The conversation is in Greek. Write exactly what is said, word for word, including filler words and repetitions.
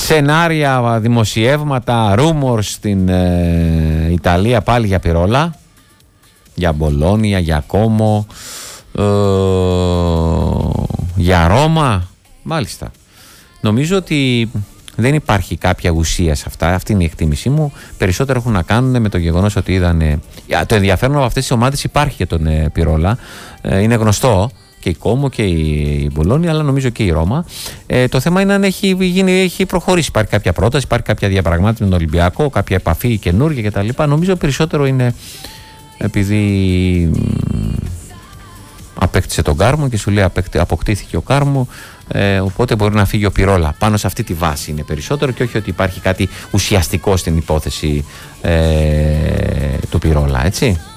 Σενάρια, δημοσιεύματα, rumors στην ε, Ιταλία πάλι για Πιρόλα, για Μπολόνια, για Κόμο, ε, για Ρώμα, μάλιστα. Νομίζω ότι δεν υπάρχει κάποια ουσία σε αυτά, αυτή είναι η εκτίμησή μου. Περισσότερο έχουν να κάνουν με το γεγονός ότι είδανε. Το ενδιαφέρον από αυτές τις ομάδες υπάρχει για τον ε, Πιρόλα, ε, είναι γνωστό. Και η Κόμο και η Μπολόνια, αλλά νομίζω και η Ρώμα. Ε, το θέμα είναι αν έχει, γίνει, έχει προχωρήσει. Υπάρχει κάποια πρόταση, υπάρχει κάποια διαπραγμάτευση με τον Ολυμπιακό, κάποια επαφή καινούργια κτλ. Νομίζω περισσότερο είναι επειδή απέκτησε τον Κάρμο και σου λέει αποκτήθηκε ο Κάρμο. Ε, οπότε μπορεί να φύγει ο Πιρόλα. Πάνω σε αυτή τη βάση είναι περισσότερο και όχι ότι υπάρχει κάτι ουσιαστικό στην υπόθεση ε, του Πιρόλα, έτσι.